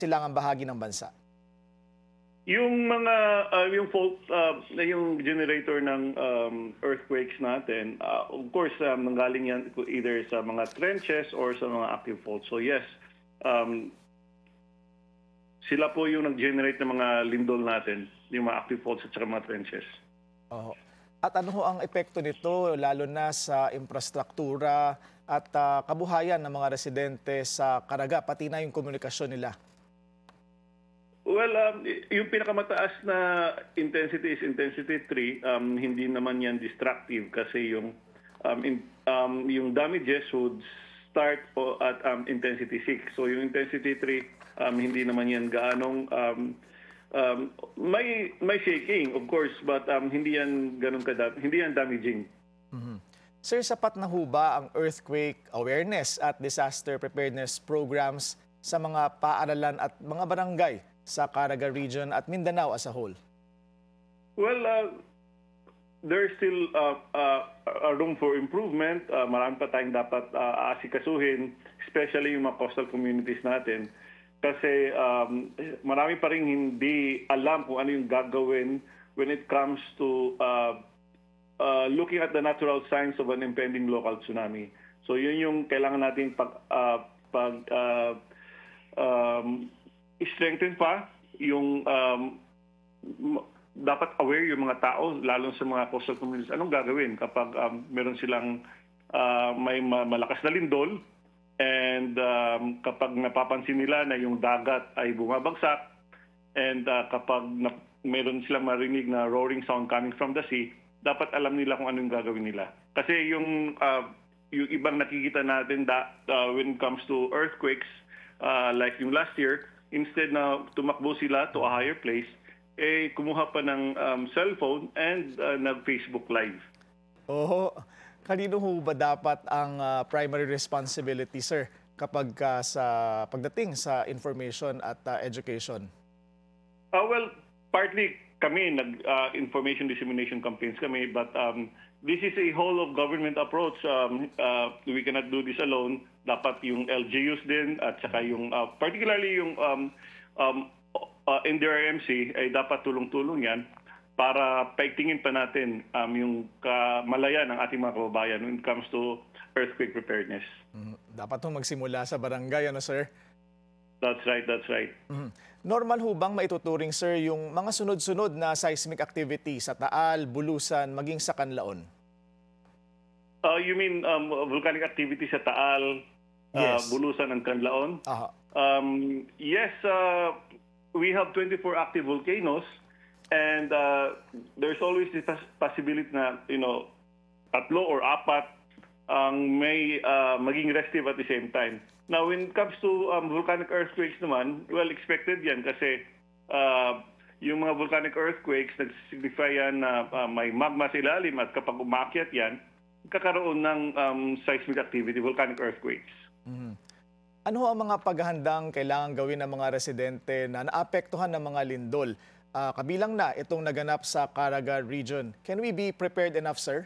silangang bahagi ng bansa? Yung mga yung fault yung generator ng earthquakes natin, of course nanggaling yan either sa mga trenches or sa mga active faults. So yes, sila po yung nag-generate ng mga lindol natin, yung mga active faults at saka mga trenches. Oo. At ano ho ang epekto nito lalo na sa infrastruktura at kabuhayan ng mga residente sa Caraga, pati na yung komunikasyon nila? Well, yung pinakamataas na intensity is intensity 3. Hindi naman yan destructive kasi yung damages would start po at intensity 6. So yung intensity 3, hindi naman yan gaanong may shaking of course, but hindi yan hindi yan damaging. Sir, sapat na ho ba ang earthquake awareness at disaster preparedness programs sa mga paaralan at mga barangay sa Caraga Region at Mindanao as a whole? Well, there's still a room for improvement. Marami pa tayong dapat aasikasuhin, especially yung mga coastal communities natin. Kasi marami pa rin hindi alam kung ano yung gagawin when it comes to looking at the natural signs of an impending local tsunami. So yun yung kailangan natin strengthen pa yung dapat aware yung mga tao, lalo sa mga coastal communities. Anong gagawin kapag meron silang may malakas na lindol and kapag napapansin nila na yung dagat ay bumabagsak and kapag meron silang marinig na roaring sound coming from the sea, dapat alam nila kung anong gagawin nila. Kasi yung ibang nakikita natin when it comes to earthquakes, like yung last year, instead na tumakbo sila to a higher place, kumuha pa ng cellphone and nag-Facebook Live. Oo. Kanino ho ba dapat ang primary responsibility, sir, kapag sa pagdating sa information at education? Well, partly kami, information dissemination campaigns kami, but this is a whole of government approach. We cannot do this alone. Dapat yung LGUs din at saka yung particularly yung NDRRMC ay dapat tulong-tulong yan para paigtingin pa natin yung kamalayan ng ating mga kababayan when it comes to earthquake preparedness. Dapat ho magsimula sa barangay, ano sir? That's right, that's right. Normal ho bang maituturing, sir, yung mga sunod-sunod na seismic activity sa Taal, Bulusan, maging sa Canlaon? You mean volcanic activity sa Taal, Yes. Bulusan and Canlaon? Aha. Yes, we have 24 active volcanoes, and there's always the possibility na, tatlo or apat ang may maging restive at the same time. Now, when it comes to volcanic earthquakes naman, well, expected yan kasi yung mga volcanic earthquakes, nag-signify yan na may magma sa ilalim at kapag umakyat yan, kakaroon ng seismic activity, volcanic earthquakes. Ano ang mga paghahandang kailangan gawin ng mga residente na naapektuhan ng mga lindol? Kabilang na itong naganap sa Caraga Region. Can we be prepared enough, sir?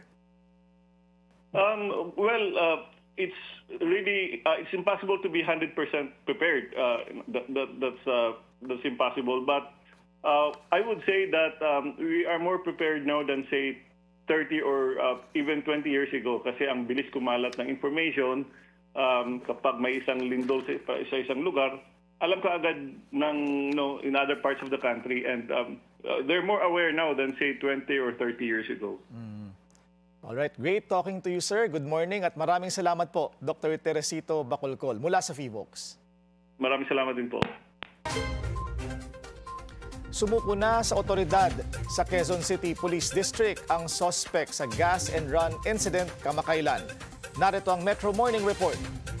Well, it's really it's impossible to be 100% prepared. That's impossible. But I would say that we are more prepared now than say 30 or even 20 years ago. Kasi ang bilis kumalat ng information. Kapag may isang lindol sa isang lugar, alam ka agad ng in other parts of the country, and they're more aware now than say 20 or 30 years ago. Alright, great talking to you, sir. Good morning at maraming salamat po, Dr. Teresito Bacolcol mula sa FIVOX. Maraming salamat din po. Sumuko na sa otoridad sa Quezon City Police District ang suspect sa gas and run incident kamakailan. Narito ang Metro Morning Report.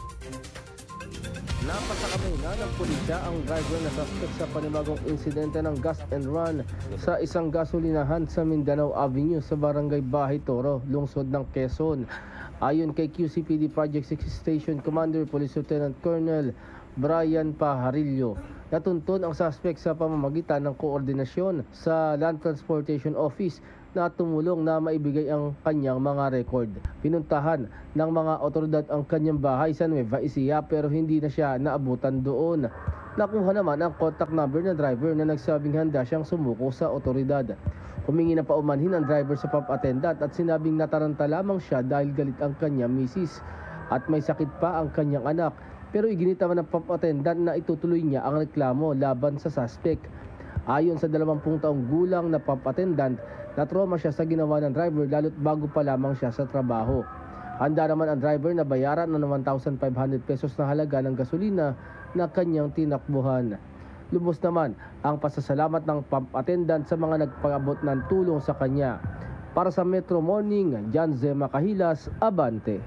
Napasakabay na ng pulisya ang driver na suspect sa panibagong insidente ng gas and run sa isang gasolinahan sa Mindanao Avenue sa Barangay Bahay Toro, lungsod ng Quezon. Ayon kay QCPD Project 6 Station Commander Police Lieutenant Colonel Brian Pajarillo, natuntun ang suspect sa pamamagitan ng koordinasyon sa Land Transportation Office na tumulong na maibigay ang kanyang mga record. Pinuntahan ng mga otoridad ang kanyang bahay sa Nueva Ecija pero hindi na siya naabutan doon. Nakuha naman ang contact number ng driver na nagsabing handa siyang sumuko sa otoridad. Humingi na paumanhin ang driver sa pump attendant at sinabing nataranta lamang siya dahil galit ang kanyang misis at may sakit pa ang kanyang anak. Pero iginita man ng pump attendant na itutuloy niya ang reklamo laban sa suspect. Ayon sa 20 taong gulang na pump attendant, na-trauma siya sa ginawa ng driver lalo't bago pa lamang siya sa trabaho. Handa naman ang driver na bayaran ng 1,500 pesos na halaga ng gasolina na kanyang tinakbuhan. Lubos naman ang pasasalamat ng pump attendant sa mga nagpag-abot ng tulong sa kanya. Para sa Metro Morning, Janze Makahilas, Abante.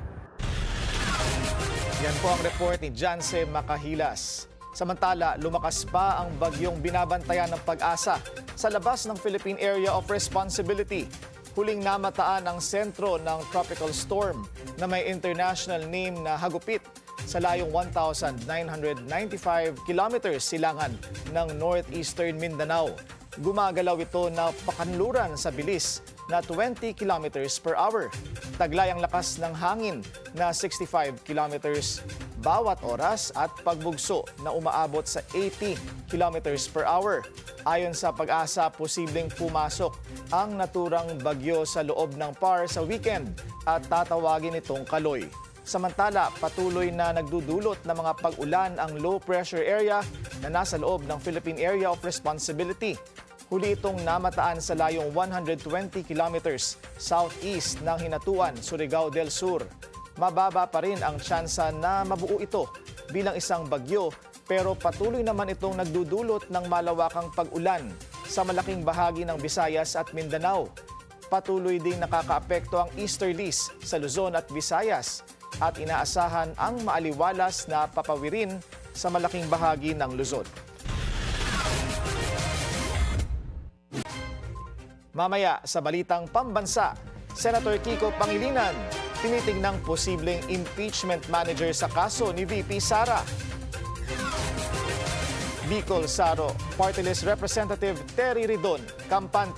Yan po ang report ni Janse Makahilas. Samantala, lumakas pa ang bagyong binabantayan ng Pag-asa sa labas ng Philippine Area of Responsibility. Huling namataan ang sentro ng tropical storm na may international name na Hagupit sa layong 1,995 kilometers silangan ng northeastern Mindanao. Gumagalaw ito na pakanluran sa bilis na 20 kilometers per hour. Taglay ang lakas ng hangin na 65 kilometers bawat oras at pagbugso na umaabot sa 80 kilometers per hour. Ayon sa Pag-asa, posibleng pumasok ang naturang bagyo sa loob ng PAR sa weekend at tatawagin itong Kaloy. Samantala, patuloy na nagdudulot ng mga pag-ulan ang low pressure area na nasa loob ng Philippine Area of Responsibility. Huli itong namataan sa layong 120 kilometers southeast ng Hinatuan, Surigao del Sur. Mababa pa rin ang tsansa na mabuo ito bilang isang bagyo, pero patuloy naman itong nagdudulot ng malawakang pag-ulan sa malaking bahagi ng Visayas at Mindanao. Patuloy ding nakakaapekto ang easterlies sa Luzon at Visayas at inaasahan ang maaliwalas na papawirin sa malaking bahagi ng Luzon. Mamaya sa Balitang Pambansa, Senator Kiko Pangilinan tinitignang posibleng impeachment manager sa kaso ni VP Sara. Bicol Saro, Party List Representative Terry Ridon, kampante